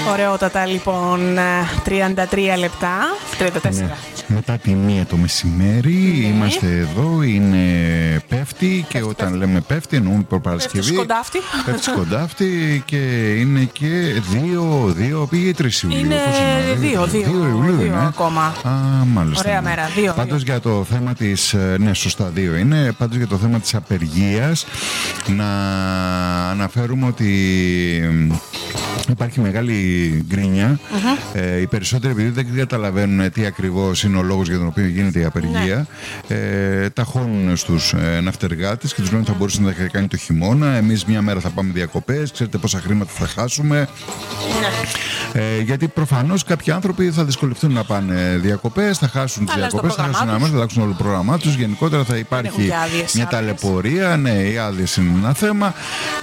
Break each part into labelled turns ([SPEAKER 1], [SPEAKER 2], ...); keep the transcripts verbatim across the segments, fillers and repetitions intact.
[SPEAKER 1] Ωραιότατα λοιπόν, τριάντα τρία λεπτά, τριάντα τέσσερα.
[SPEAKER 2] Ναι. Μετά τη μία το μεσημέρι ναι. είμαστε εδώ, είναι πέφτει και πέφτει, όταν πέφτει. λέμε πέφτει εννοούμε προπαρασκευή.
[SPEAKER 1] Πέφτει σκοντάφτη.
[SPEAKER 2] Πέφτει σκοντάφτη και είναι και δύο, δύο πήγε τρεις Ιουλίου.
[SPEAKER 1] Είναι δύο, δύο, δύο Ιουλίου δύο είναι. Ακόμα.
[SPEAKER 2] Α, μάλιστα.
[SPEAKER 1] Ωραία μέρα, δύο.
[SPEAKER 2] Πάντως για το θέμα της, ναι σωστά δύο είναι, πάντως για το θέμα της απεργίας να αναφέρουμε ότι υπάρχει μεγάλη γκρίνια. Mm-hmm. Ε, οι περισσότεροι επειδή δεν καταλαβαίνουν τι ακριβώς είναι ο λόγος για τον οποίο γίνεται η απεργία, ναι. ε, ταχώνουν στους ε, ναυτεργάτες και τους λένε ότι θα μπορούσε να τα κάνει το χειμώνα. Εμείς μια μέρα θα πάμε διακοπές, ξέρετε πόσα χρήματα θα χάσουμε. Ναι. Ε, γιατί προφανώς κάποιοι άνθρωποι θα δυσκολευτούν να πάνε διακοπές, θα χάσουν τις διακοπές, θα χάσουν αμέσως, θα αλλάξουν όλο το πρόγραμμά τους. Γενικότερα θα υπάρχει μια ταλαιπωρία. Ναι, οι άδειες είναι ένα θέμα.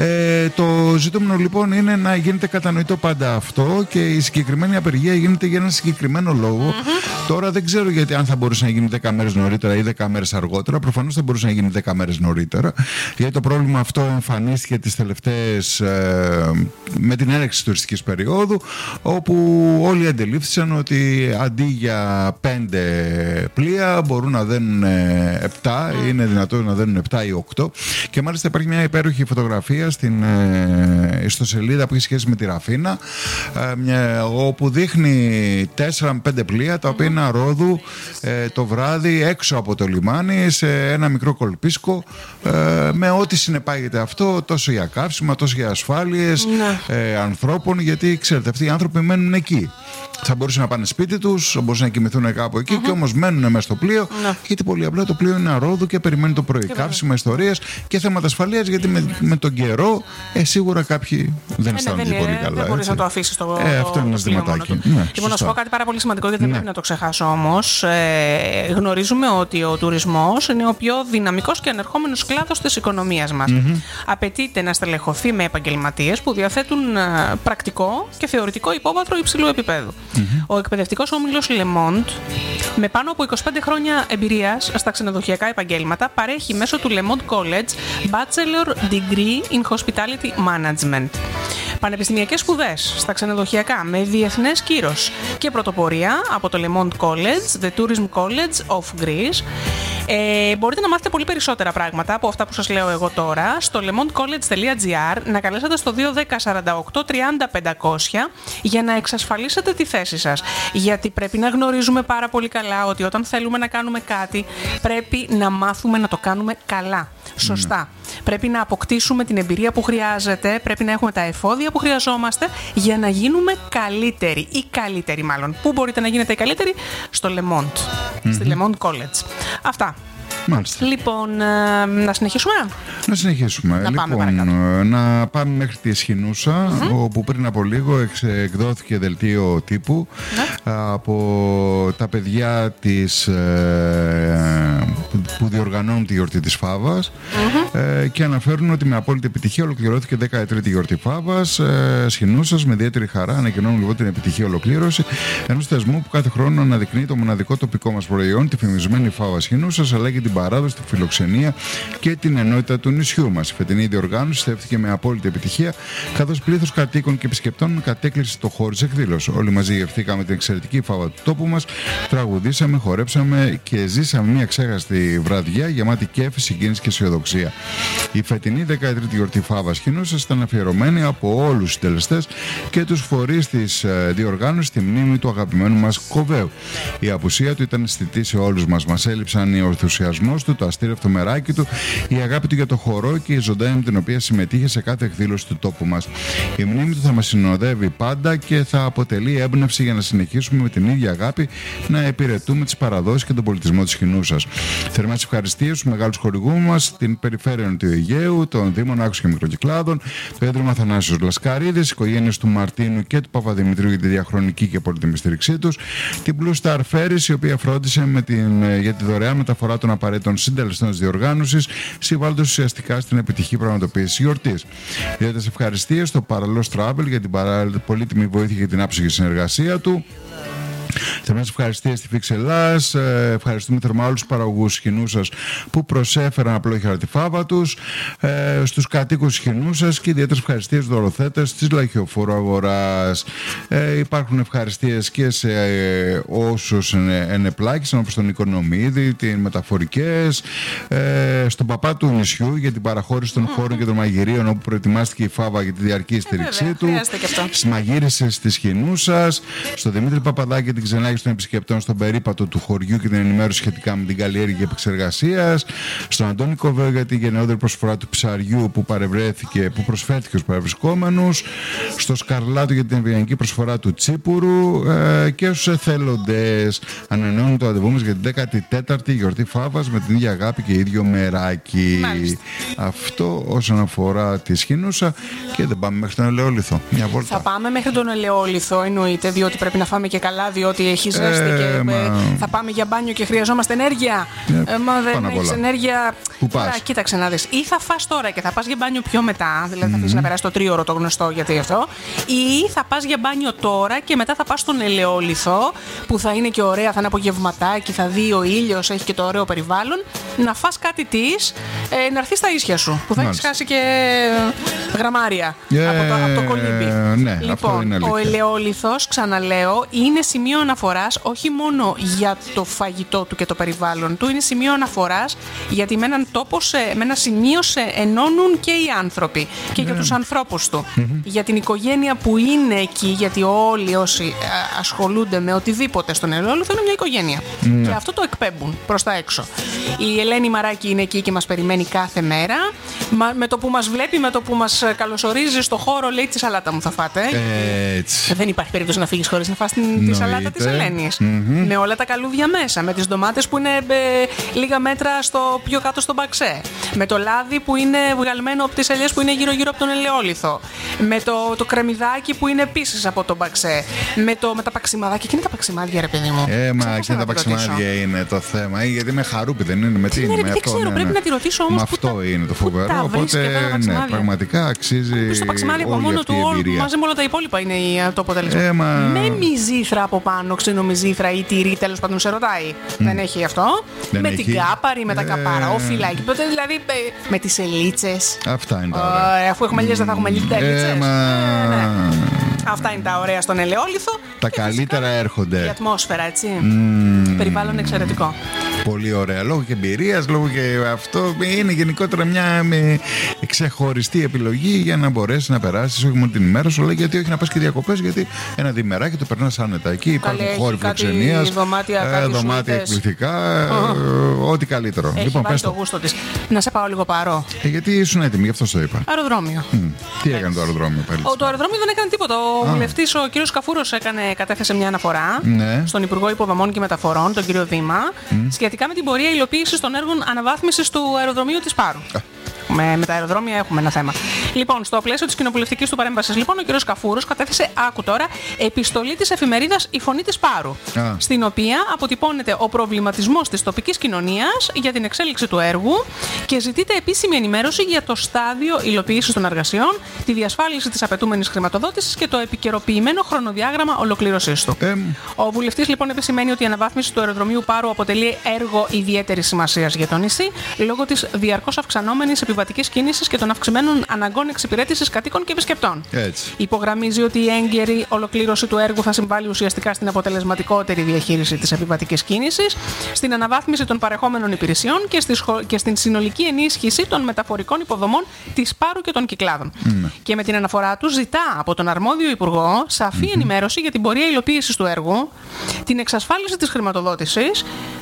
[SPEAKER 2] Ε, το ζητούμενο λοιπόν είναι να γίνεται κατανοητό πάντα αυτό και η συγκεκριμένη απεργία γίνεται για ένα συγκεκριμένο λόγο. Mm-hmm. Τώρα δεν ξέρω γιατί αν θα μπορούσε να γίνει δέκα μέρες νωρίτερα ή δέκα μέρες αργότερα. Προφανώς θα μπορούσε να γίνει δέκα μέρες νωρίτερα. Γιατί το πρόβλημα αυτό εμφανίστηκε τις τελευταίες ε, με την έναρξη της τουριστικής περίοδου, όπου όλοι αντελήφθησαν ότι αντί για πέντε πλοία μπορούν να δένουν επτά, mm. είναι δυνατόν να δένουν επτά ή οκτώ. Και μάλιστα υπάρχει μια υπέροχη φωτογραφία στην ε, ιστοσελίδα που έχει σχέση με τη Ραφίνα, ε, μια, όπου δείχνει τέσσερα με πέντε πλοία τα οποία είναι αρόδου ε, το βράδυ έξω από το λιμάνι σε ένα μικρό κολπίσκο ε, με ό,τι συνεπάγεται αυτό, τόσο για καύσιμα, τόσο για ασφάλειες ναι. ε, ανθρώπων, γιατί ξέρετε αυτοί οι άνθρωποι μένουν εκεί. Θα μπορούσαν να πάνε σπίτι τους, θα μπορούσαν να κοιμηθούν κάπου εκεί, mm-hmm. και όμως μένουν μέσα στο πλοίο, ναι. γιατί πολύ απλά το πλοίο είναι αρόδου και περιμένει το πρωί. Καύσιμα, ιστορίες και θέματα ασφαλείας, γιατί με, με τον καιρό ε, σίγουρα κάποιοι δεν
[SPEAKER 1] ε,
[SPEAKER 2] αισθάνονται
[SPEAKER 1] ναι,
[SPEAKER 2] πολύ
[SPEAKER 1] είναι,
[SPEAKER 2] καλά.
[SPEAKER 1] Δεν μπορείς να το αφήσεις στο
[SPEAKER 2] ε, αυτό είναι ένα ζητηματάκι.
[SPEAKER 1] Ναι, λοιπόν, να σου πω κάτι πάρα πολύ σημαντικό, γιατί δεν ναι. πρέπει να το ξεχάσω όμως. Ε, γνωρίζουμε ότι ο τουρισμός είναι ο πιο δυναμικός και ανερχόμενος κλάδος της οικονομίας μας. Mm-hmm. Απαιτείται να στελεχωθεί με επαγγελματίες που διαθέτουν πρακτικό και θεωρητικό υπόβαθρο υψηλού επίπεδου. Mm-hmm. Ο εκπαιδευτικός όμιλος Le Monde, με πάνω από είκοσι πέντε χρόνια εμπειρίας στα ξενοδοχειακά επαγγέλματα, παρέχει μέσω του Le Monde College Bachelor Degree in Hospitality Management. Πανεπιστημιακές σπουδές στα ξενοδοχειακά με διεθνές κύρος και πρωτοπορία από το Le Monde College, The Tourism College of Greece. Ε, μπορείτε να μάθετε πολύ περισσότερα πράγματα από αυτά που σας λέω εγώ τώρα στο lemondecollege.gr, να καλέσετε στο δύο ένα μηδέν σαράντα οκτώ τριάντα πεντακόσια για να εξασφαλίσετε τη θέση σας. Γιατί πρέπει να γνωρίζουμε πάρα πολύ καλά ότι όταν θέλουμε να κάνουμε κάτι πρέπει να μάθουμε να το κάνουμε καλά, σωστά. Mm. Πρέπει να αποκτήσουμε την εμπειρία που χρειάζεται, πρέπει να έχουμε τα εφόδια που χρειαζόμαστε για να γίνουμε καλύτεροι ή καλύτεροι μάλλον. Πού μπορείτε να γίνετε καλύτεροι? Στο Le Monde, mm-hmm. στη Le Monde College. Αυτά.
[SPEAKER 2] Μάλιστα.
[SPEAKER 1] Λοιπόν, ε, να συνεχίσουμε.
[SPEAKER 2] Να συνεχίσουμε.
[SPEAKER 1] Να
[SPEAKER 2] λοιπόν,
[SPEAKER 1] πάμε
[SPEAKER 2] να πάμε μέχρι τη Σχοινούσα, mm-hmm. όπου πριν από λίγο εκδόθηκε δελτίο τύπου mm-hmm. από τα παιδιά της, ε, που διοργανώνουν τη γιορτή της Φάβας mm-hmm. ε, και αναφέρουν ότι με απόλυτη επιτυχία ολοκληρώθηκε η δέκατη τρίτη γιορτή Φάβας ε, Σχοινούσας. Με ιδιαίτερη χαρά ανακοινώνουν λοιπόν την επιτυχή ολοκλήρωση ενός θεσμού που κάθε χρόνο αναδεικνύει το μοναδικό τοπικό μας προϊόν, τη φημισμένη Φάβα Σχοινούσας, αλλά και την παράδοση, τη φιλοξενία και την ενότητα του νησιού μας. Η φετινή διοργάνωση στέφθηκε με απόλυτη επιτυχία, καθώς πλήθος κατοίκων και επισκεπτών κατέκλυσε το χώρο της εκδήλωσης. Όλοι μαζί γευθήκαμε την εξαιρετική Φάβα του τόπου μας, τραγουδήσαμε, χορέψαμε και ζήσαμε μια ξέχαστη βραδιά γεμάτη κέφι, συγκίνηση και αισιοδοξία. Η φετινή δέκατη τρίτη γιορτή Φάβα Σχοινούσας ήταν αφιερωμένη από όλους τους συντελεστές και τους φορείς της διοργάνωσης στη μνήμη του αγαπημένου μας Κοβέου. Η απουσία του ήταν αισθητή σε όλους μας. Μας έλειψαν οι ενθουσιασμός του, το αστήρευτο μεράκι του, η αγάπη του για το χορό και η ζωντάνια με την οποία συμμετείχε σε κάθε εκδήλωση του τόπου μας. Η μνήμη του θα μας συνοδεύει πάντα και θα αποτελεί έμπνευση για να συνεχίσουμε με την ίδια αγάπη να υπηρετούμε τις παραδόσεις και τον πολιτισμό της Σχοινούσας. Θερμές ευχαριστίες στους μεγάλους χορηγούς μας, την Περιφέρεια Νοτιού Αιγαίου, τον Δήμο Άξος και Μικροκυκλάδων, Πέτρο Αθανάσιος Λασκαρίδης, οικογένειες του Μαρτίνου και του Παπαδημητρίου για τη διαχρονική και πολύτιμη στήριξή τους, την Blue Star Ferries, η οποία φρόντισε με την, για τη δωρεάν μεταφορά των απαραίτητων συντελεστών της διοργάνωσης, συμβάλλοντας ουσιαστικά στην επιτυχή πραγματοποίηση της γιορτής. Ιδιαίτερες ευχαριστίες στο Παραλός Travel για την πολύτιμη βοήθεια και την άψογη συνεργασία του. Θερμές ευχαριστίες στη Φίξ Ελλάς. Ευχαριστούμε θερμά όλους τους παραγωγούς Σχοινούσας που προσέφεραν απλόχερα τη φάβα τους, ε, στους κατοίκους Σχοινούσας και ιδιαίτερες ευχαριστίες στους δωροθέτες της Λαχιοφόρου Αγοράς. Ε, υπάρχουν ευχαριστίες και σε ε, όσους ενεπλάκησαν, όπως τον Οικονομίδη, τις μεταφορικές, ε, στον παπά του νησιού για την παραχώρηση των χώρων και των μαγειρίων όπου προετοιμάστηκε η φάβα για τη διαρκή στήριξή ε, του, στις μαγείρισες της Σχοινούσας, στον Δημήτρη Παπαδάκη και την ξενάγηση των επισκεπτών στον περίπατο του χωριού και την ενημέρωση σχετικά με την καλλιέργεια και επεξεργασία, στον Αντώνη Κοβέο για την γενναιόδορη προσφορά του ψαριού που παρευρέθηκε, που προσφέρθηκε στους παρευρισκόμενους, στο Σκαρλάτο για την ευγενική προσφορά του τσίπουρου ε, και στους εθέλοντες. Ανανεώνουν το ραντεβού μας για την δέκατη τέταρτη γιορτή Φάβας με την ίδια αγάπη και ίδιο μεράκι.
[SPEAKER 1] Μάλιστα.
[SPEAKER 2] Αυτό όσον αφορά τη Σχοινούσα. Και δεν πάμε μέχρι τον Ελαιόλιθο. Μια βόλτα.
[SPEAKER 1] Θα πάμε μέχρι τον Ελαιόλιθο, εννοείται, διότι πρέπει να φάμε και καλά, διότι έχει ζέστη ε, και μα... ε, θα πάμε για μπάνιο και χρειαζόμαστε ενέργεια.
[SPEAKER 2] Ε,
[SPEAKER 1] ε, μα δεν έχεις ενέργεια.
[SPEAKER 2] Πού πας?
[SPEAKER 1] Άρα, κοίταξε να δεις. Ή θα φας τώρα και θα πας για μπάνιο πιο μετά, δηλαδή mm-hmm. θα αφήσεις να περάσει το τρίωρο το γνωστό γιατί αυτό, ή θα πας για μπάνιο τώρα και μετά θα πας στον Ελαιόλιθο που θα είναι και ωραία, θα είναι απογευματάκι, θα δει ο ήλιος, έχει και το ωραίο περιβάλλον, να φας κάτι της, ε, να έρθει στα ίσια σου που θα έχεις χάσει και γραμμάρια yeah, από, το, από το κολύμπι.
[SPEAKER 2] Ναι,
[SPEAKER 1] λοιπόν, ο Ελαιόλιθος, ξαναλέω, είναι σημείο αναφοράς όχι μόνο για το φαγητό του και το περιβάλλον του, είναι σημείο αναφοράς γιατί με έναν τόπο, σε, με ένα σημείο σε ενώνουν και οι άνθρωποι και yeah. για τους ανθρώπους του. Mm-hmm. Για την οικογένεια που είναι εκεί, γιατί όλοι όσοι ασχολούνται με οτιδήποτε στον Ελαιόλιθο είναι μια οικογένεια. Yeah. Και αυτό το εκπέμπουν προς τα έξω. Η Ελένη Μαράκη είναι εκεί και μας περιμένει κάθε μέρα. Με το που μας βλέπει, με το που μας καλωσορίζει στο χώρο, λέει τη σαλάτα μου θα φάτε.
[SPEAKER 2] Έτσι.
[SPEAKER 1] Δεν υπάρχει περίπτωση να φύγεις χωρίς να φας την, τη σαλάτα της Ελένης. Mm-hmm. Με όλα τα καλούδια μέσα. Με τις ντομάτες που είναι ε, λίγα μέτρα στο, πιο κάτω στο μπαξέ. Με το λάδι που είναι βγαλμένο από τις ελιές που είναι γύρω-γύρω από τον Ελαιόλιθο. Με το, το κρεμμυδάκι που είναι επίσης από τον μπαξέ. Με, το, με τα παξιμάδια. Και είναι τα παξιμάδια, ρε παιδί μου.
[SPEAKER 2] Ε, μα και τα παξιμάδια είναι το θέμα. Γιατί με χαρούπι δεν είναι. Με τι είναι,
[SPEAKER 1] είναι
[SPEAKER 2] με
[SPEAKER 1] δεν
[SPEAKER 2] αυτό.
[SPEAKER 1] ξέρω,
[SPEAKER 2] ναι,
[SPEAKER 1] πρέπει
[SPEAKER 2] ναι.
[SPEAKER 1] να τη ρωτήσω όμως.
[SPEAKER 2] Με αυτό τα, είναι το φοβερό. Οπότε ναι, πραγματικά αξίζει.
[SPEAKER 1] Το παξιμάδι από μόνο του μαζί με όλα τα υπόλοιπα είναι το αποτέλεσμα.
[SPEAKER 2] Ε, μα...
[SPEAKER 1] Με μυζήθρα από πάνω, ξινομυζήθρα ή τυρί, τέλος πάντων σε ρωτάει. Mm. Δεν έχει αυτό.
[SPEAKER 2] Δεν
[SPEAKER 1] με
[SPEAKER 2] έχει.
[SPEAKER 1] την κάπαρη, με τα
[SPEAKER 2] ε...
[SPEAKER 1] καπαρόφυλλα. Δηλαδή με τις ελίτσες.
[SPEAKER 2] Αυτά είναι τα ωραία.
[SPEAKER 1] Ε, αφού έχουμε ελιές, δεν θα έχουμε ελίτσες.
[SPEAKER 2] Ε, μα...
[SPEAKER 1] ε, ναι. Αυτά είναι τα ωραία στον Ελαιόλιθο.
[SPEAKER 2] Τα καλύτερα έρχονται.
[SPEAKER 1] Η ατμόσφαιρα, έτσι. Mm. Περιβάλλον εξαιρετικό.
[SPEAKER 2] Πολύ ωραία. Λόγω και εμπειρίας, λόγω και αυτό. Είναι γενικότερα μια με ξεχωριστή επιλογή για να μπορέσει να περάσει όχι μόνο την ημέρα σου, αλλά γιατί όχι να πας και διακοπές. Γιατί ένα διημεράκι το περνάς άνετα. Εκεί υπάρχουν χώροι φιλοξενίας,
[SPEAKER 1] δωμάτια,
[SPEAKER 2] ε, δωμάτια εκπληκτικά. Uh-huh. Ό,τι καλύτερο.
[SPEAKER 1] Έχει
[SPEAKER 2] λοιπόν,
[SPEAKER 1] βάλει το γούστο της. Να σε πάω λίγο παρό.
[SPEAKER 2] Ε, γιατί ήσουν έτοιμη, γι' αυτό το είπα.
[SPEAKER 1] Αεροδρόμιο.
[SPEAKER 2] Mm. Τι έκανε το αεροδρόμιο πάλι?
[SPEAKER 1] Ο, το αεροδρόμιο δεν έκανε τίποτα. Ο βουλευτής, ο κ. Καφούρος, έκανε, κατέθεσε μια αναφορά
[SPEAKER 2] ναι.
[SPEAKER 1] στον Υπουργό Υποδομών και Μεταφορών, τον κ. Δήμα, mm. σχετικά με την πορεία υλοποίησης των έργων αναβάθμισης του αεροδρομίου της Πάρου. Ah. Με, με τα αεροδρόμια έχουμε ένα θέμα. Λοιπόν, στο πλαίσιο της κοινοβουλευτικής του παρέμβασης, λοιπόν, ο κ. Καφούρος κατέθεσε, άκου τώρα, επιστολή της εφημερίδας Η Φωνή της Πάρου, ah. στην οποία αποτυπώνεται ο προβληματισμός της τοπικής κοινωνίας για την εξέλιξη του έργου και ζητείται επίσημη ενημέρωση για το στάδιο υλοποίησης των εργασιών, τη διασφάλιση της απαιτούμενης χρηματοδότησης και το επικαιροποιημένο χρονοδιάγραμμα ολοκλήρωσής του. Mm. Ο βουλευτής, λοιπόν, επισημαίνει ότι η αναβάθμιση του αεροδρομίου Πάρου αποτελεί έργο ιδιαίτερης σημασίας για το νησί, λόγω της διαρκώς αυξανόμενης επιβατικής κίνησης και των αυξημένων αναγκών εξυπηρέτησης κατοίκων και επισκεπτών.
[SPEAKER 2] Έτσι.
[SPEAKER 1] Υπογραμμίζει ότι η έγκαιρη ολοκλήρωση του έργου θα συμβάλλει ουσιαστικά στην αποτελεσματικότερη διαχείριση της επιβατικής κίνησης, στην αναβάθμιση των παρεχόμενων υπηρεσιών και, στη σχο... και στην συνολική ενίσχυση των μεταφορικών υποδομών της Πάρου και των Κυκλάδων. Mm. Και με την αναφορά του ζητά από τον αρμόδιο Υπουργό σαφή mm-hmm. ενημέρωση για την πορεία υλοποίησης του έργου, την εξασφάλιση της χρηματοδότησης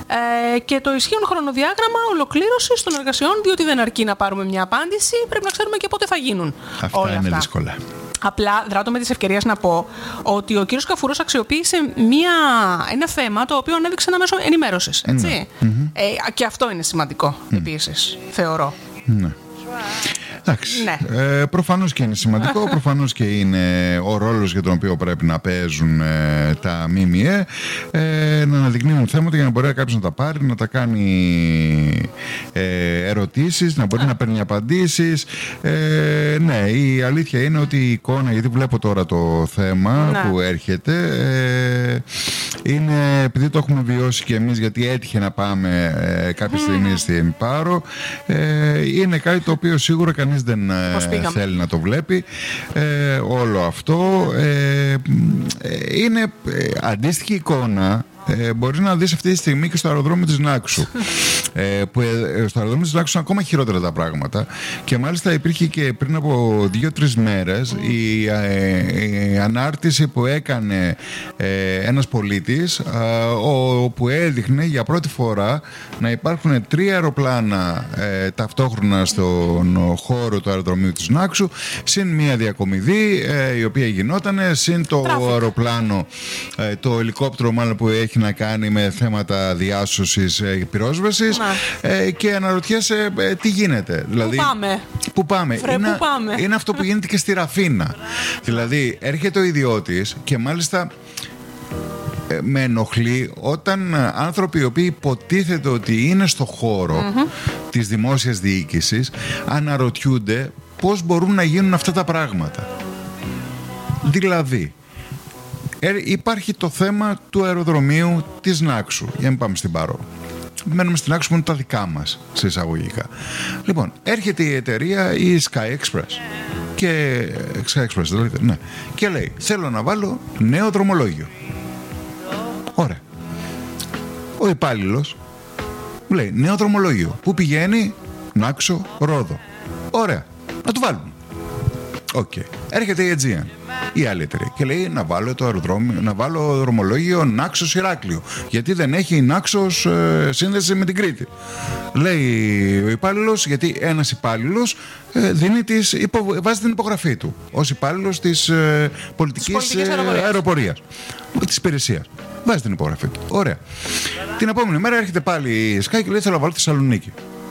[SPEAKER 1] ε, και το ισχύον χρονοδιάγραμμα ολοκλήρωσης των εργασιών, διότι δεν αρκεί να πάρουμε μια απάντηση, πρέπει να ξέρουμε και πότε θα γίνουν.
[SPEAKER 2] Αυτά
[SPEAKER 1] όλα
[SPEAKER 2] είναι
[SPEAKER 1] αυτά.
[SPEAKER 2] δύσκολα.
[SPEAKER 1] Απλά δράτω με τις ευκαιρίες να πω ότι ο κύριος Καφούρος αξιοποίησε μια, ένα θέμα το οποίο ανέδειξε ένα μέσο ενημέρωσης. Έτσι. Mm-hmm. Ε, και αυτό είναι σημαντικό mm. επίσης, θεωρώ.
[SPEAKER 2] Ναι. Εντάξει. Ναι. Ε, προφανώς και είναι σημαντικό, προφανώς και είναι ο ρόλος για τον οποίο πρέπει να παίζουν ε, τα ΜΜΕ, ε, να αναδεικνύουν θέματα για να μπορεί κάποιος να τα πάρει, να τα κάνει ε, ερωτήσεις, να μπορεί Α. να παίρνει απαντήσεις. Ε, ναι, η αλήθεια είναι ότι η εικόνα, γιατί βλέπω τώρα το θέμα ναι. που έρχεται, ε, είναι, επειδή το έχουμε βιώσει και εμείς, γιατί έτυχε να πάμε ε, κάποια στιγμή mm. στην Πάρο, ε, είναι κάτι το οποίο σίγουρα κανείς δεν ε, θέλει να το βλέπει. Ε, όλο αυτό ε, ε, είναι ε, αντίστοιχη εικόνα. Ε, μπορείς να δεις αυτή τη στιγμή και στο αεροδρόμιο της Νάξου. ε, που, ε, στο αεροδρόμιο της Νάξου είναι ακόμα χειρότερα τα πράγματα. Και μάλιστα υπήρχε και πριν από δύο-τρεις μέρες mm. η, ε, η ανάρτηση που έκανε ε, ένας πολίτης, ε, ο, που έδειχνε για πρώτη φορά να υπάρχουν τρία αεροπλάνα ε, ταυτόχρονα στον χώρο του αεροδρομίου της Νάξου, συν μία διακομιδή ε, η οποία γινότανε, συν το Traffic. αεροπλάνο, ε, το ελικόπτερο μάλλον που έχει να κάνει με θέματα διάσωσης και πυρόσβεσης, ε, και αναρωτιέσαι ε, τι γίνεται. Δηλαδή,
[SPEAKER 1] πού πάμε.
[SPEAKER 2] Πού πάμε.
[SPEAKER 1] Φρέ,
[SPEAKER 2] είναι,
[SPEAKER 1] πού πάμε.
[SPEAKER 2] είναι αυτό που γίνεται και στη Ραφίνα. Δηλαδή έρχεται ο ιδιώτης και μάλιστα ε, με ενοχλεί όταν άνθρωποι οι οποίοι υποτίθεται ότι είναι στο χώρο mm-hmm. της δημόσιας διοίκησης αναρωτιούνται πώς μπορούν να γίνουν αυτά τα πράγματα. Δηλαδή υπάρχει το θέμα του αεροδρομίου της Νάξου. Για να μην πάμε στην Πάρο. Μένουμε στην Νάξου που είναι τα δικά μας, σε εισαγωγικά. Λοιπόν, έρχεται η εταιρεία, η Sky Express. Και, Sky Express, δηλαδή, ναι. Και λέει, θέλω να βάλω νέο δρομολόγιο. Ωραία. Ο υπάλληλος λέει, νέο δρομολόγιο. Πού πηγαίνει? Νάξο, Ρόδο. Ωραία. Να το βάλουμε. Οκ. Okay. Έρχεται η Aegean, η άλλη εταιρεία, και λέει να βάλω το αεροδρόμιο, να βάλω δρομολόγιο Νάξος Ηράκλειο. Γιατί δεν έχει Νάξος ε, σύνδεση με την Κρήτη. Λέει ο υπάλληλος, γιατί ένας υπάλληλος ε, δίνει τις, υπο, βάζει την υπογραφή του ως υπάλληλος της ε, πολιτικής ε, αεροπορίας, της υπηρεσίας. Βάζει την υπογραφή του. Ωραία. Την επόμενη μέρα έρχεται πάλι η Sky και λέει θέλω να βάλω Θεσσαλονίκη.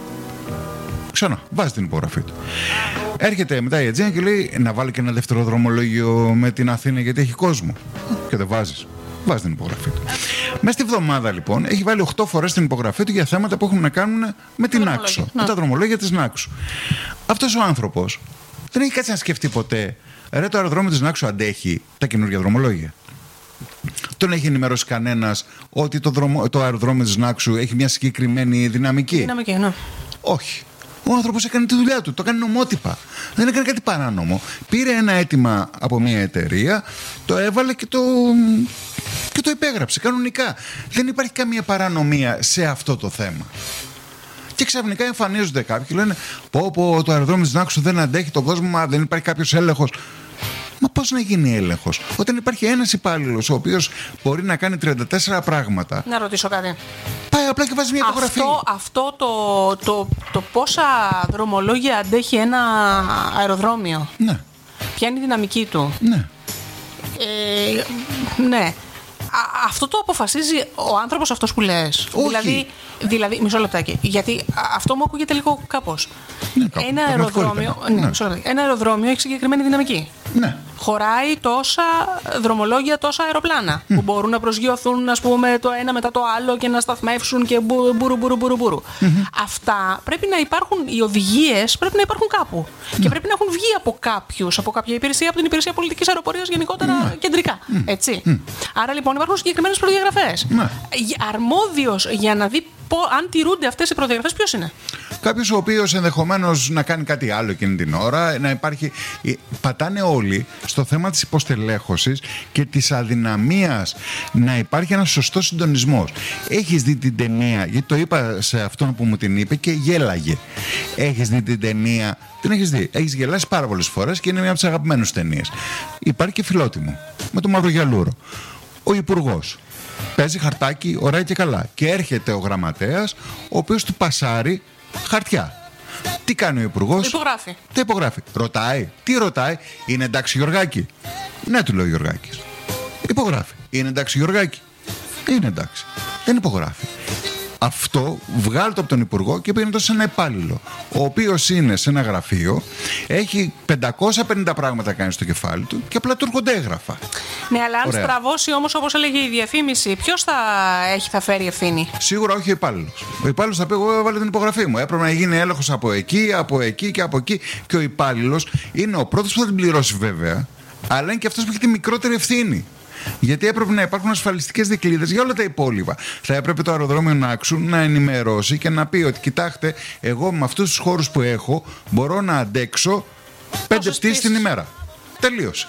[SPEAKER 2] Ξανά, βάζει την υπογραφή του. Έρχεται μετά η Aegean και λέει να βάλει και ένα δεύτερο δρομολόγιο με την Αθήνα γιατί έχει κόσμο. Και δεν βάζεις. Βάζει την υπογραφή του. Μέσα στη βδομάδα λοιπόν έχει βάλει οκτώ φορές την υπογραφή του για θέματα που έχουν να κάνουν με την Νάξο. Με τα δρομολόγια της Νάξου. Αυτός ο άνθρωπος δεν έχει κάτσει να σκεφτεί ποτέ, ρε, το αεροδρόμιο της Νάξου αντέχει τα καινούργια δρομολόγια? Τον έχει ενημερώσει κανένας ότι το, δρομο, το αεροδρόμιο της Νάξου έχει μια συγκεκριμένη δυναμική?
[SPEAKER 1] Δυναμική, ναι.
[SPEAKER 2] Όχι. Ο άνθρωπος έκανε τη δουλειά του, το έκανε νομότυπα. Δεν έκανε κάτι παράνομο. Πήρε ένα αίτημα από μια εταιρεία, το έβαλε και το, και το υπέγραψε κανονικά. Δεν υπάρχει καμία παρανομία σε αυτό το θέμα. Και ξαφνικά εμφανίζονται κάποιοι και λένε πω πω το αεροδρόμιο της Νάξου δεν αντέχει τον κόσμο, μα δεν υπάρχει κάποιος έλεγχος. Μα πώς να γίνει έλεγχος όταν υπάρχει ένας υπάλληλος ο οποίος μπορεί να κάνει τριάντα τέσσερα πράγματα?
[SPEAKER 1] Να ρωτήσω κάτι.
[SPEAKER 2] Πάει απλά και βάζει μια υπογραφή.
[SPEAKER 1] Αυτό, αυτό το, το, το πόσα δρομολόγια αντέχει ένα αεροδρόμιο.
[SPEAKER 2] Ναι.
[SPEAKER 1] Ποια είναι η δυναμική του?
[SPEAKER 2] Ναι.
[SPEAKER 1] Ε, ναι. Α, αυτό το αποφασίζει ο άνθρωπος αυτός που λες?
[SPEAKER 2] Όχι.
[SPEAKER 1] Δηλαδή, δηλαδή, μισό λεπτάκι. Γιατί αυτό μου ακούγεται λίγο κάπως.
[SPEAKER 2] Ναι, κάπου.
[SPEAKER 1] Ένα αεροδρόμιο, ναι,
[SPEAKER 2] ναι.
[SPEAKER 1] μισό λεπτάκι. Ένα αεροδρόμιο έχει συγκεκριμένη δυναμική.
[SPEAKER 2] Ναι.
[SPEAKER 1] Χωράει τόσα δρομολόγια, τόσα αεροπλάνα mm. που μπορούν να προσγειωθούν, ας πούμε, το ένα μετά το άλλο και να σταθμεύσουν και μπουρου μπουρου μπουρου μπουρου. Mm-hmm. Αυτά πρέπει να υπάρχουν, οι οδηγίες πρέπει να υπάρχουν κάπου. Mm. Και πρέπει να έχουν βγει από κάποιους, από κάποια υπηρεσία, από την υπηρεσία πολιτικής αεροπορίας γενικότερα mm. κεντρικά. Mm. Έτσι. Mm. Άρα λοιπόν υπάρχουν συγκεκριμένες προδιαγραφές. Mm. Αρμόδιος για να δει αν τηρούνται αυτές οι προδιαγραφές ποιος είναι?
[SPEAKER 2] Κάποιος ο οποίος ενδεχομένως να κάνει κάτι άλλο εκείνη την ώρα, να υπάρχει. Πατάνε όλοι στο θέμα της υποστελέχωσης και της αδυναμίας να υπάρχει ένας σωστός συντονισμός. Έχεις δει την ταινία, γιατί το είπα σε αυτόν που μου την είπε και γέλαγε. Έχεις δει την ταινία? Την έχεις δει. Έχεις γελάσει πάρα πολλές φορές και είναι μια από τις αγαπημένες ταινίες. Υπάρχει και Φιλότιμο με τον Μαυρογιαλούρο. Ο υπουργός παίζει χαρτάκι, ωραία και καλά. Και έρχεται ο γραμματέας, ο οποίος του πασάρει χαρτιά. Τι κάνει ο υπουργός?
[SPEAKER 1] Υπογράφει.
[SPEAKER 2] Τι υπογράφει? Ρωτάει. Τι ρωτάει? Είναι εντάξει Γιωργάκη? Ναι, του λέει ο Γιωργάκης. Υπογράφει. Είναι εντάξει Γιωργάκη? Είναι εντάξει. Δεν υπογράφει. Αυτό βγάλει το από τον υπουργό και πήγαινε το σε ένα υπάλληλο, ο οποίος είναι σε ένα γραφείο, έχει πεντακόσια πενήντα πράγματα κάνει στο κεφάλι του και απλά του έρχονται έγγραφα.
[SPEAKER 1] Ναι, αλλά αν
[SPEAKER 2] ωραία. Στραβώσει
[SPEAKER 1] όμως, όπως έλεγε η διαφήμιση, ποιος θα, έχει, θα φέρει ευθύνη?
[SPEAKER 2] Σίγουρα όχι ο υπάλληλος. Ο υπάλληλος θα πει: εγώ έβαλε την υπογραφή μου. Έπρεπε να γίνει έλεγχος από εκεί, από εκεί και από εκεί. Και ο υπάλληλος είναι ο πρώτος που θα την πληρώσει βέβαια, αλλά είναι και αυτός που έχει τη μικρότερη ευθύνη. Γιατί έπρεπε να υπάρχουν ασφαλιστικές δικλείδες για όλα τα υπόλοιπα. Θα έπρεπε το αεροδρόμιο Νάξου να ενημερώσει και να πει ότι κοιτάξτε, εγώ με αυτούς τους χώρους που έχω μπορώ να αντέξω πέντε πτήσεις την ημέρα. Τελείωσε.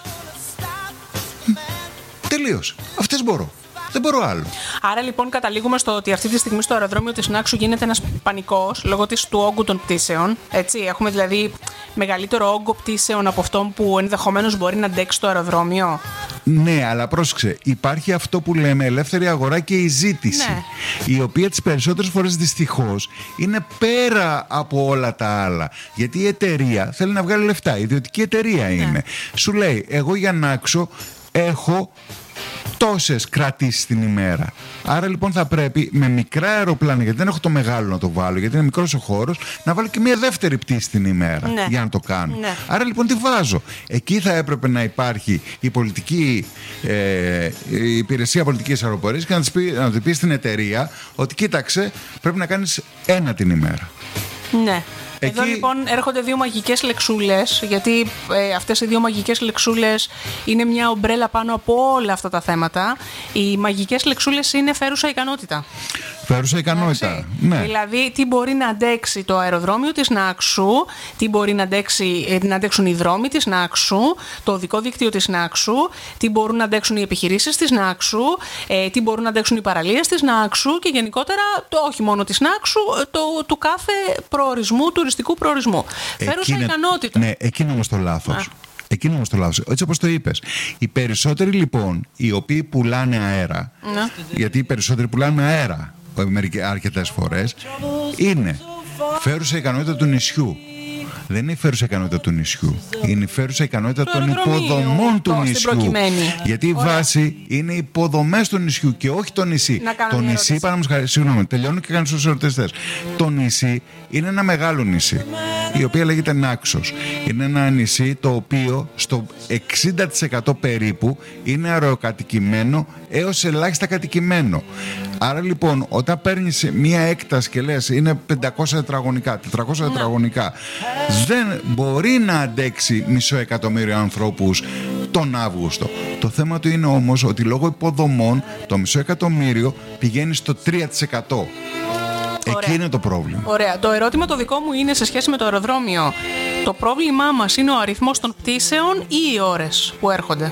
[SPEAKER 2] Τελείωσε. Αυτές μπορώ. Δεν μπορώ άλλο.
[SPEAKER 1] Άρα λοιπόν καταλήγουμε στο ότι αυτή τη στιγμή στο αεροδρόμιο της Νάξου γίνεται ένας πανικός λόγω της, του όγκου των πτήσεων. Έτσι. Έχουμε δηλαδή μεγαλύτερο όγκο πτήσεων από αυτόν που ενδεχομένως μπορεί να αντέξει το αεροδρόμιο.
[SPEAKER 2] Ναι, αλλά πρόσεξε. Υπάρχει αυτό που λέμε ελεύθερη αγορά και η ζήτηση.
[SPEAKER 1] Ναι.
[SPEAKER 2] Η οποία τις περισσότερες φορές δυστυχώς είναι πέρα από όλα τα άλλα. Γιατί η εταιρεία θέλει να βγάλει λεφτά. Η ιδιωτική εταιρεία είναι. Ναι. Σου λέει, εγώ για Νάξο έχω τόσες κρατήσεις την ημέρα. Άρα λοιπόν θα πρέπει με μικρά αεροπλάνα, γιατί δεν έχω το μεγάλο να το βάλω, γιατί είναι μικρός ο χώρος, να βάλω και μια δεύτερη πτήση την ημέρα, ναι, για να το κάνω. Ναι. Άρα λοιπόν τι βάζω. Εκεί θα έπρεπε να υπάρχει η πολιτική ε, η υπηρεσία πολιτικής αεροπορίας και να της πει, να της πει στην εταιρεία ότι κοίταξε, πρέπει να κάνεις ένα την ημέρα.
[SPEAKER 1] Ναι. Εκεί... Εδώ λοιπόν έρχονται δύο μαγικές λεξούλες, γιατί ε, αυτές οι δύο μαγικές λεξούλες είναι μια ομπρέλα πάνω από όλα αυτά τα θέματα. Οι μαγικές λεξούλες είναι φέρουσα ικανότητα.
[SPEAKER 2] Φέρουσα ικανότητα, ναι.
[SPEAKER 1] Δηλαδή, τι μπορεί να αντέξει το αεροδρόμιο της Νάξου, τι μπορεί να, αντέξει, να αντέξουν οι δρόμοι της Νάξου, το οδικό δίκτυο της Νάξου, τι μπορούν να αντέξουν οι επιχειρήσεις της Νάξου, ε, τι μπορούν να αντέξουν οι παραλίες της Νάξου και γενικότερα, το, όχι μόνο της Νάξου, το, του κάθε προορισμού, τουριστικού προορισμού. Φέρουσα ικανότητα.
[SPEAKER 2] Ναι, εκείνο όμως το λάθος. Α. Εκείνο όμως το λάθος. Έτσι όπως το είπες. Οι περισσότεροι λοιπόν, οι οποίοι πουλάνε αέρα, ναι, γιατί οι περισσότεροι πουλάνε αέρα αρκετές φορές, είναι φέρουσα ικανότητα του νησιού. Δεν είναι η φέρουσα ικανότητα του νησιού. Είναι η φέρουσα ικανότητα το των υποδομών του νησιού. Γιατί η βάση είναι οι υποδομές του νησιού και όχι το νησί. Το νησί, παραδείγματος, συγγνώμη, τελειώνω και κάνω στους ερωτές. Το νησί είναι ένα μεγάλο νησί, η οποία λέγεται Νάξος. Είναι ένα νησί το οποίο στο εξήντα τοις εκατό περίπου είναι αεροκατοικημένο έως ελάχιστα κατοικημένο. Άρα λοιπόν, όταν παίρνεις μία έκταση και λες είναι πεντακόσια τετραγωνικά, τετρακόσια τετραγωνικά, δεν μπορεί να αντέξει μισό εκατομμύριο ανθρώπους τον Αύγουστο. Το θέμα του είναι όμως ότι λόγω υποδομών το μισό εκατομμύριο πηγαίνει στο τρία τοις εκατό. Ωραία. Εκεί είναι το πρόβλημα.
[SPEAKER 1] Ωραία. Το ερώτημα το δικό μου είναι σε σχέση με το αεροδρόμιο. Το πρόβλημά μας είναι ο αριθμός των πτήσεων ή οι ώρες που έρχονται?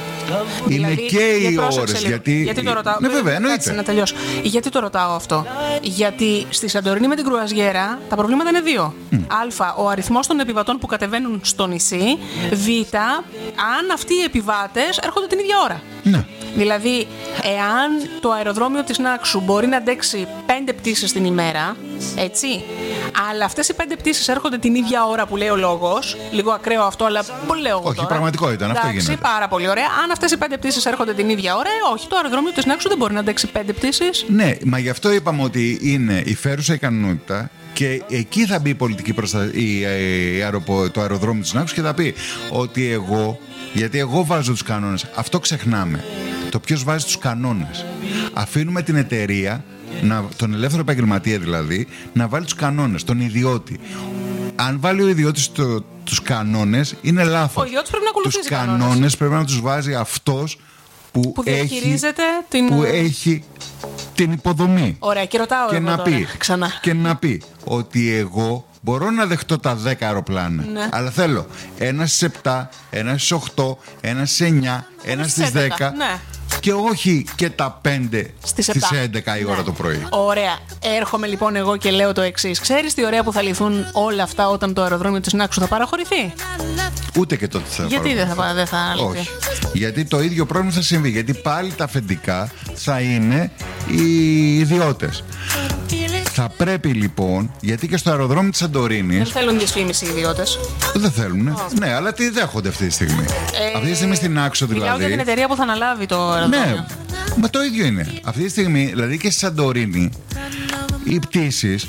[SPEAKER 2] Είναι δηλαδή, και οι ώρες. Γιατί...
[SPEAKER 1] γιατί το ρωτάω.
[SPEAKER 2] Ναι, βέβαια, εννοείται.
[SPEAKER 1] Να τελειώσω. Γιατί το ρωτάω αυτό? Γιατί στη Σαντορίνη με την κρουαζιέρα τα προβλήματα είναι δύο. Mm. Α, ο αριθμός των επιβατών που κατεβαίνουν στο νησί. Β, αν αυτοί οι επιβάτες έρχονται την ίδια ώρα.
[SPEAKER 2] Ναι.
[SPEAKER 1] Δηλαδή, εάν το αεροδρόμιο της Νάξου μπορεί να αντέξει πέντε πτήσεις την ημέρα, έτσι, αλλά αυτές οι πέντε πτήσεις έρχονται την ίδια ώρα που λέει ο λόγος, λίγο ακραίο αυτό, αλλά πολύ λέω εγώ
[SPEAKER 2] όχι,
[SPEAKER 1] τώρα.
[SPEAKER 2] πραγματικότητα, αυτό γίνεται.
[SPEAKER 1] Πάρα πολύ ωραία. Αν αυτές οι πέντε πτήσεις έρχονται την ίδια ώρα, ε, όχι, το αεροδρόμιο της Νάξου δεν μπορεί να αντέξει πέντε πτήσεις.
[SPEAKER 2] Ναι, μα γι' αυτό είπαμε ότι είναι η φέρουσα ικανότητα. Και εκεί θα μπει η πολιτική προστα... η, η, η αεροπο... το αεροδρόμιο της Νάξου και θα πει ότι εγώ, γιατί εγώ βάζω τους κανόνες, αυτό ξεχνάμε. Το ποιος βάζει τους κανόνες. Αφήνουμε την εταιρεία, να, τον ελεύθερο επαγγελματία δηλαδή, να βάλει τους κανόνες, τον ιδιώτη. Αν βάλει ο ιδιώτης το, τους κανόνες, είναι λάθος.
[SPEAKER 1] Ο ιδιώτης πρέπει να ακολουθήσει
[SPEAKER 2] τους κανόνες. κανόνες πρέπει να τους βάζει αυτός που,
[SPEAKER 1] που διαχειρίζεται
[SPEAKER 2] έχει,
[SPEAKER 1] την...
[SPEAKER 2] που έχει την υποδομή.
[SPEAKER 1] Ωραία, και ρωτάω
[SPEAKER 2] και
[SPEAKER 1] εγώ
[SPEAKER 2] να
[SPEAKER 1] τώρα,
[SPEAKER 2] πει,
[SPEAKER 1] ξανά.
[SPEAKER 2] Και να πει ότι εγώ μπορώ να δεχτώ τα δέκα αεροπλάνα, ναι, αλλά θέλω ένα στις επτά, ένα στις οκτώ, ένα στις εννιά, ένα στις δέκα, ναι, και όχι και τα πέντε στις έντεκα η ώρα, ναι, το πρωί.
[SPEAKER 1] Ωραία. Έρχομαι λοιπόν εγώ και λέω το εξής. Ξέρεις τι ωραία που θα λυθούν όλα αυτά όταν το αεροδρόμιο της Νάξου θα παραχωρηθεί?
[SPEAKER 2] Ούτε και τότε θα
[SPEAKER 1] Γιατί δεν θα, δεν θα λυθεί?
[SPEAKER 2] Όχι. Γιατί το ίδιο πρόβλημα θα συμβεί. Γιατί πάλι τα αφεντικά θα είναι οι ιδιώτες. Θα πρέπει λοιπόν, γιατί και στο αεροδρόμιο της Σαντορίνης.
[SPEAKER 1] Δεν θέλουν δυσφήμιση οι ιδιώτες.
[SPEAKER 2] Δεν θέλουν. Oh. Ναι, αλλά τι δέχονται αυτή τη στιγμή. Ε, αυτή τη στιγμή στην Νάξο δηλαδή.
[SPEAKER 1] Μιλάω για την εταιρεία που θα αναλάβει το αεροδρόμιο.
[SPEAKER 2] Ναι, μα το ίδιο είναι. Αυτή τη στιγμή, δηλαδή και στη Σαντορίνη, οι πτήσεις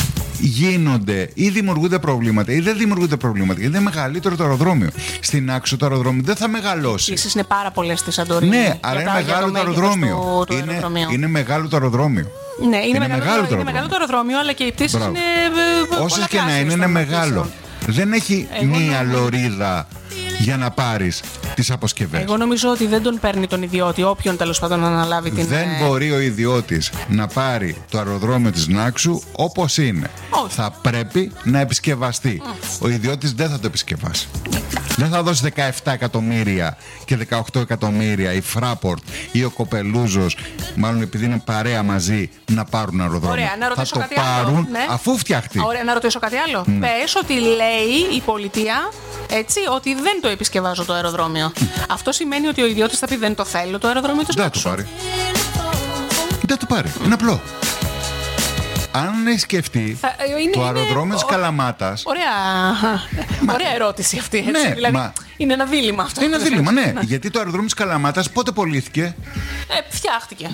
[SPEAKER 2] γίνονται ή δημιουργούνται προβλήματα ή δεν δημιουργούνται προβλήματα, γιατί είναι μεγαλύτερο το αεροδρόμιο. Στην Νάξο το αεροδρόμιο δεν θα μεγαλώσει.
[SPEAKER 1] Επίσης είναι πάρα πολλές στη Σαντορίνη.
[SPEAKER 2] Ναι, αλλά είναι μεγάλο το αεροδρόμιο.
[SPEAKER 1] Του, του
[SPEAKER 2] είναι, είναι μεγάλο το αεροδρόμιο.
[SPEAKER 1] Ναι, είναι, είναι μεγάλο,
[SPEAKER 2] μεγάλο,
[SPEAKER 1] το, είναι μεγάλο το αεροδρόμιο, αλλά και οι πτήσεις είναι.
[SPEAKER 2] Όσες και να είναι, είναι μεγάλο. Δεν έχει ε, μία λωρίδα για να πάρεις τις αποσκευές.
[SPEAKER 1] Εγώ νομίζω ότι δεν τον παίρνει τον ιδιώτη, όποιον τέλος πάντων να αναλάβει την.
[SPEAKER 2] Δεν μπορεί ο ιδιώτης να πάρει το αεροδρόμιο της Νάξου όπως είναι.
[SPEAKER 1] Όχι.
[SPEAKER 2] Θα πρέπει να επισκευαστεί. Mm. Ο ιδιώτης δεν θα το επισκευάσει. Δεν θα δώσει δεκαεπτά εκατομμύρια και δεκαοκτώ εκατομμύρια η Fraport ή ο Κοπελούζος, μάλλον επειδή είναι παρέα μαζί, να πάρουν αεροδρόμιο.
[SPEAKER 1] Ωραία, να ρωτήσω
[SPEAKER 2] θα το
[SPEAKER 1] κάτι
[SPEAKER 2] πάρουν
[SPEAKER 1] άλλο, ναι.
[SPEAKER 2] αφού φτιαχτεί.
[SPEAKER 1] Ωραία, να ρωτήσω κάτι άλλο. Ναι. Πες ότι λέει η πολιτεία, έτσι, ότι δεν το επισκευάζω το αεροδρόμιο. Mm. Αυτό σημαίνει ότι ο ιδιώτης θα πει δεν το θέλω το αεροδρόμιο του.
[SPEAKER 2] Δεν το πάρει. Δεν το πάρει. Είναι απλό. Αν έχει σκεφτεί θα, είναι, το αεροδρόμιο είναι... της Καλαμάτας.
[SPEAKER 1] Ωραία. Μα... Ωραία ερώτηση αυτή. Έτσι.
[SPEAKER 2] Ναι,
[SPEAKER 1] δηλαδή,
[SPEAKER 2] μα...
[SPEAKER 1] είναι ένα δίλημμα αυτό.
[SPEAKER 2] Είναι ένα δίλημμα, ναι. Γιατί το αεροδρόμιο της Καλαμάτας πότε πωλήθηκε?
[SPEAKER 1] Ε, φτιάχτηκε.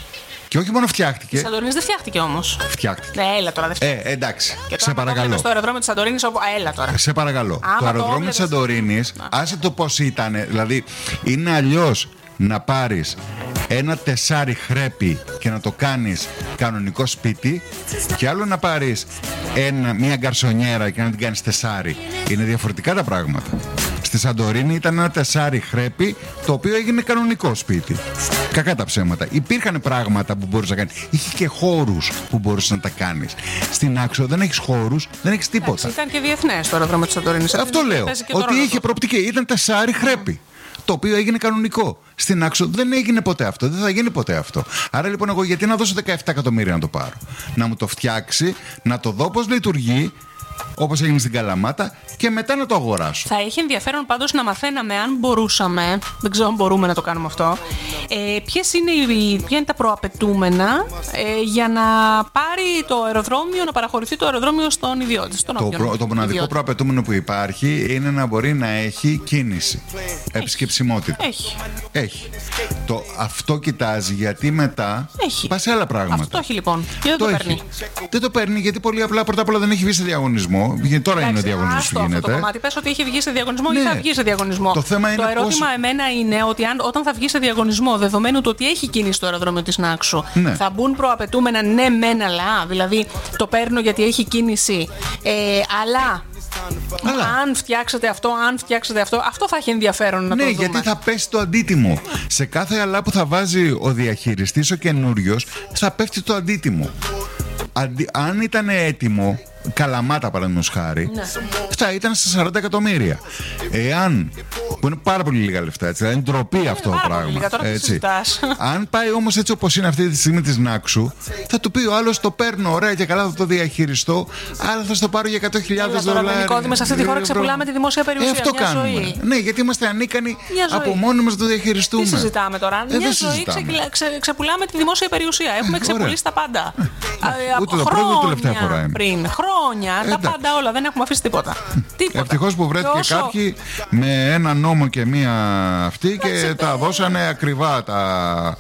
[SPEAKER 2] Και όχι μόνο φτιάχτηκε.
[SPEAKER 1] Τη Σαντορίνης δεν φτιάχτηκε όμως.
[SPEAKER 2] Φτιάχτηκε.
[SPEAKER 1] Ναι, έλα τώρα. Δεν
[SPEAKER 2] φτιάχτηκε. Ε, εντάξει.
[SPEAKER 1] Και
[SPEAKER 2] σε παρακαλώ.
[SPEAKER 1] Στο αεροδρόμιο της Σαντορίνης, όπου. Έλα τώρα.
[SPEAKER 2] Σε παρακαλώ.
[SPEAKER 1] Άμα
[SPEAKER 2] το αεροδρόμιο της Σαντορίνης, άσε το πώς ήταν. Δηλαδή, είναι αλλιώς να πάρεις ένα τεσάρι χρέπι και να το κάνεις κανονικό σπίτι, και άλλο να πάρεις ένα, μια γκαρσονιέρα και να την κάνεις τεσάρι. Είναι διαφορετικά τα πράγματα. Στη Σαντορίνη ήταν ένα τεσάρι χρέπι, το οποίο έγινε κανονικό σπίτι. Κακά τα ψέματα. Υπήρχαν πράγματα που μπορείς να κάνεις. Είχε και χώρους που μπορείς να τα κάνεις. Στην Άξο δεν έχεις χώρους, δεν έχεις τίποτα.
[SPEAKER 1] Εντάξει, ήταν και διεθνές το αεροδρόμιο της Σαντορίνης.
[SPEAKER 2] Αυτό λέω. Ότι είχε προοπτική. Ήταν τεσάρι χρέπι. Το οποίο έγινε κανονικό. Στην Άξο δεν έγινε ποτέ αυτό. Δεν θα γίνει ποτέ αυτό. Άρα λοιπόν, εγώ γιατί να δώσω δεκαεπτά εκατομμύρια να το πάρω? Να μου το φτιάξει, να το δω πώς λειτουργεί, όπως έγινε στην Καλαμάτα, και μετά να το αγοράσω.
[SPEAKER 1] Θα είχε ενδιαφέρον πάντως να μαθαίναμε, αν μπορούσαμε, δεν ξέρω αν μπορούμε να το κάνουμε αυτό, ε, ποιες είναι οι, ποια είναι τα προαπαιτούμενα ε, για να πάρει το αεροδρόμιο, να παραχωρηθεί το αεροδρόμιο στον ιδιώτη. Στον
[SPEAKER 2] το, προ, το μοναδικό ιδιώτη. προαπαιτούμενο που υπάρχει είναι να μπορεί να έχει κίνηση. Έχει. Επισκεψιμότητα.
[SPEAKER 1] Έχει.
[SPEAKER 2] Έχει. Το, αυτό κοιτάζει, γιατί μετά πας σε άλλα πράγματα.
[SPEAKER 1] Αυτό έχει λοιπόν. Και δεν το,
[SPEAKER 2] το
[SPEAKER 1] παίρνει.
[SPEAKER 2] Δεν το παίρνει γιατί πολύ απλά πρώτα απ' όλα δεν έχει βγει σε διαγωνισμό. Γιατί τώρα εντάξει, είναι ο διαγωνισμός που γίνεται.
[SPEAKER 1] Αυτό το κομμάτι. Πες ότι είχε βγει σε διαγωνισμό, ναι, ή θα βγει σε διαγωνισμό.
[SPEAKER 2] Το, θέμα
[SPEAKER 1] το
[SPEAKER 2] είναι
[SPEAKER 1] ερώτημα
[SPEAKER 2] πώς...
[SPEAKER 1] εμένα είναι ότι αν, όταν θα βγει σε διαγωνισμό, δεδομένου του ότι έχει κίνηση στο αεροδρόμιο της Νάξου,
[SPEAKER 2] ναι,
[SPEAKER 1] θα μπουν προαπαιτούμενα ναι, μεν, αλλά. Δηλαδή το παίρνω γιατί έχει κίνηση, ε, αλλά. Αλλά αν φτιάξετε αυτό, αν φτιάξετε αυτό, αυτό θα έχει ενδιαφέρον να
[SPEAKER 2] ναι,
[SPEAKER 1] το δούμε.
[SPEAKER 2] Ναι, γιατί θα πέσει το αντίτιμο. Σε κάθε αλλά που θα βάζει ο διαχειριστής, ο καινούριος, θα πέφτει το αντίτιμο. Αντι... Αν ήταν έτοιμο, Καλαμάτα παραδείγματος χάρη, ναι, θα ήταν στα σαράντα εκατομμύρια. Εάν. Που είναι πάρα πολύ λίγα λεφτά, έτσι. Δηλαδή είναι ντροπή
[SPEAKER 1] είναι
[SPEAKER 2] αυτό το πράγμα.
[SPEAKER 1] Λίγα, τώρα
[SPEAKER 2] έτσι. Αν πάει όμως έτσι όπως είναι αυτή τη στιγμή της Νάξου, θα του πει ο άλλος: το παίρνω, ωραία και καλά, θα το διαχειριστώ, αλλά θα στο πάρω για εκατό χιλιάδες δολάρια.
[SPEAKER 1] Τώρα, σε αυτή τη χώρα ξεπουλάμε τη δημόσια περιουσία.
[SPEAKER 2] Ε, αυτό
[SPEAKER 1] μια
[SPEAKER 2] κάνουμε.
[SPEAKER 1] Ζωή.
[SPEAKER 2] Ναι, γιατί είμαστε ανίκανοι από μόνοι μας να το διαχειριστούμε.
[SPEAKER 1] Τι συζητάμε τώρα?
[SPEAKER 2] Ε,
[SPEAKER 1] μια ζωή ξε, ξε, ξεπουλάμε τη δημόσια περιουσία. Έχουμε ξεπουλήσει τα πάντα.
[SPEAKER 2] Ούτε το πρώτο ούτε τελευταία φορά.
[SPEAKER 1] Πριν χρόνια, τα πάντα όλα. Δεν έχουμε αφήσει τίποτα.
[SPEAKER 2] Ευτυχώς που βρέθηκε κάποιοι με ένα νόμο και μία αυτή και τα δώσανε ακριβά τα,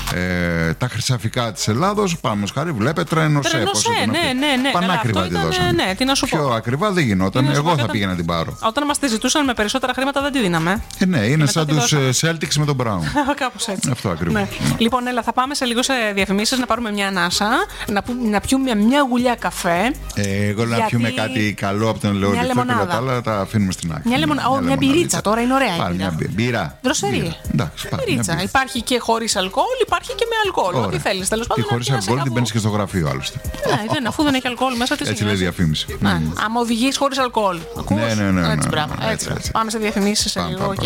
[SPEAKER 2] ε, τα χρυσαφικά της Ελλάδος. Πάμε χάρη, βλέπετε, τρένοσέ.
[SPEAKER 1] Ναι, ναι, ναι.
[SPEAKER 2] Πανάκριβα τη δώσανε.
[SPEAKER 1] Ναι, τι να σου πω.
[SPEAKER 2] Πιο ακριβά δεν γινόταν. Εγώ θα πήγαινα να την πάρω.
[SPEAKER 1] Όταν μας τη ζητούσαν με περισσότερα χρήματα δεν τη δίναμε.
[SPEAKER 2] Ε, ναι, είναι σαν τους Celtics με τον Brown.
[SPEAKER 1] Κάπως έτσι.
[SPEAKER 2] Αυτό ακριβώς.
[SPEAKER 1] Ναι. Λοιπόν, έλα, θα πάμε σε λίγο σε διαφημίσεις, να πάρουμε μια ανάσα, να, που, να πιούμε μια γουλιά καφέ.
[SPEAKER 2] Ε, εγώ να γιατί... πιούμε κάτι καλό από τον Λεόλη και όλα τα άλλα τα αφήνουμε στην άκρη.
[SPEAKER 1] Μια, λεμονα... μια, μια μπυρίτσα τώρα είναι ωραία.
[SPEAKER 2] Πάλι μια μπύρα.
[SPEAKER 1] Δροσερή. Μπυρίτσα. Υπάρχει και χωρίς αλκοόλ, υπάρχει και με αλκοόλ. Ό,τι θέλεις. Τέλος πάντων.
[SPEAKER 2] Και χωρίς αλκοόλ την παίρνεις και στο γραφείο άλλωστε.
[SPEAKER 1] Ναι, αφού δεν έχει αλκοόλ μέσα τη.
[SPEAKER 2] Έτσι λέει διαφήμιση.
[SPEAKER 1] Άμα οδηγείς χωρίς αλκοόλ.
[SPEAKER 2] Ναι, ναι, ναι.
[SPEAKER 1] Έτσι, μπράβο. Πάμε σε διαφημίσεις σε λίγο.